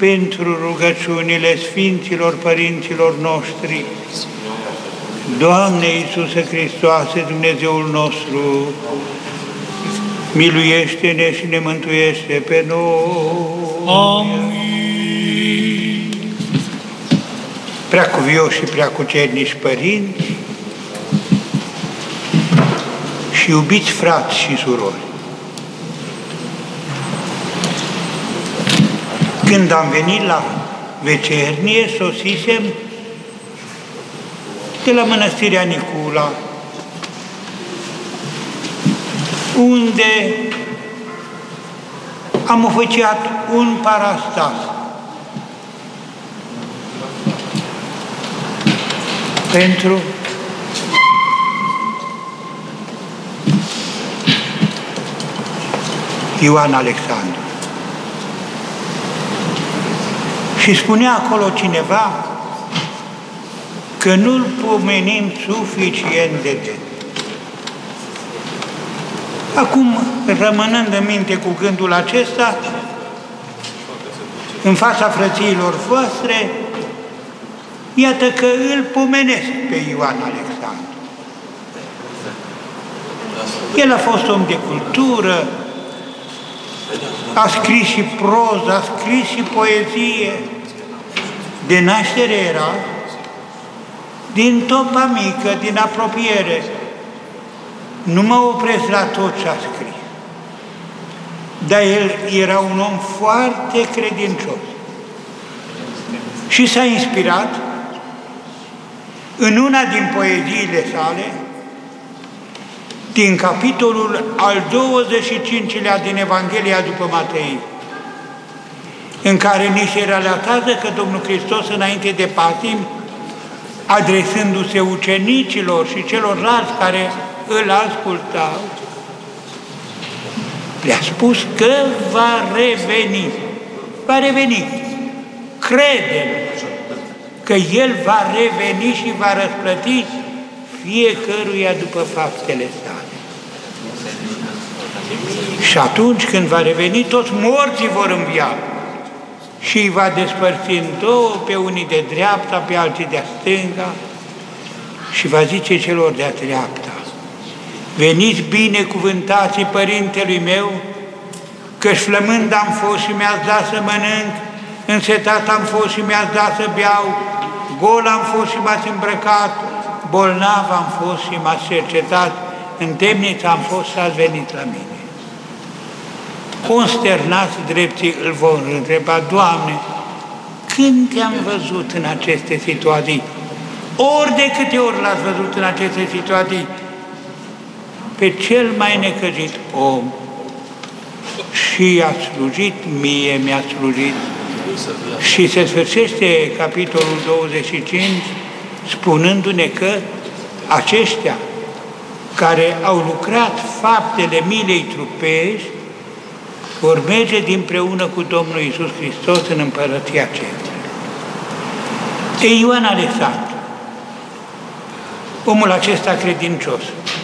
pentru rugăciunile Sfinților Părinților noștri. Doamne Iisuse Hristoase, Dumnezeul nostru, miluiește-ne și ne mântuiește pe noi. Amin. Preacuvioși și preacucernici părinți și iubiți frați și surori, când am venit la vecernie, sosisem de la Mănăstirea Nicula, unde am oficiat un parastas pentru Ioan Alexandru. Și spunea acolo cineva că nu-l pomenim suficient de des. Acum, rămânând în minte cu gândul acesta, în fața frățiilor voastre, iată că îl pomenesc pe Ioan Alexandru. El a fost om de cultură, a scris și proză, a scris și poezie. De naștere era din Topa Mică, din apropiere. Nu mă opresc la tot ce a scris. Dar el era un om foarte credincios. Și s-a inspirat în una din poeziile sale, din capitolul al 25-lea din Evanghelia după Matei, în care ni se relatează că Domnul Hristos, înainte de patim, adresându-se ucenicilor și celorlalți care îl ascultau, le-a spus că va reveni. Va reveni. Crede că El va reveni și va răsplăti fiecăruia după faptele sale. Și atunci când va reveni, toți morții vor învia și îi va despărți în două, pe unii de dreapta, pe alții de stânga, și va zice celor de-a dreapta: veniți binecuvântații Părintelui meu, căci flămând am fost și mi-ați dat să mănânc, însetat am fost și mi-ați dat să beau, gol am fost și m-ați îmbrăcat, bolnav am fost și m-ați cercetat, în temniță am fost și ați venit la mine. Consternați drepții îl vor întreba: Doamne, când te-am văzut în aceste situații? Ori de câte ori l-ați văzut în aceste situații? Pe cel mai necăjit om. Și i-a slujit, mie mi-a slujit. Și se sfârșește capitolul 25 spunându-ne că aceștia care au lucrat faptele milei trupești vor merge dinpreună cu Domnul Iisus Hristos în Împărăția Cerului. E Ioan Alexandru, omul acesta credincios,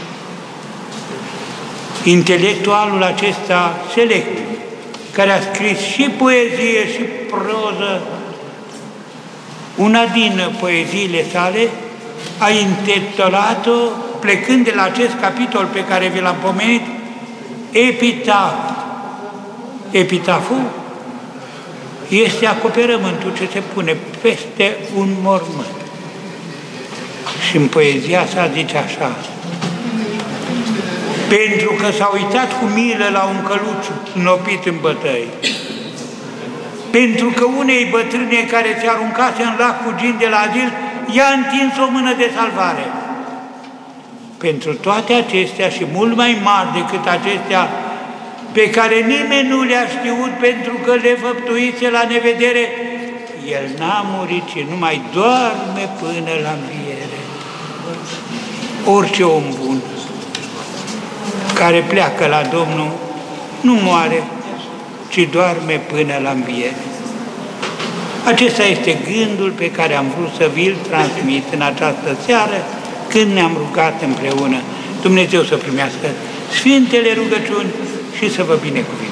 intelectualul acesta select, care a scris și poezie și proză. Una din poeziile sale a intitulat-o, plecând de la acest capitol pe care vi l-am pomenit, Epitaf. Epitaful este acoperământul ce se pune peste un mormânt. Și în poezia sa zice așa: pentru că s-a uitat cu milă la un căluț snopit în bătăi, pentru că unei bătrâne care se aruncase în lac fugind de la azil, i-a întins o mână de salvare. Pentru toate acestea și mult mai mari decât acestea, pe care nimeni nu le-a știut pentru că le făptuise la nevedere, El n-a murit, ci numai doarme până la înviere. Orice om bun care pleacă la Domnul nu moare, ci doarme până la înviere. Acesta este gândul pe care am vrut să vi-l transmit în această seară, când ne-am rugat împreună. Dumnezeu să primească Sfintele rugăciuni și să vă binecuvânteze.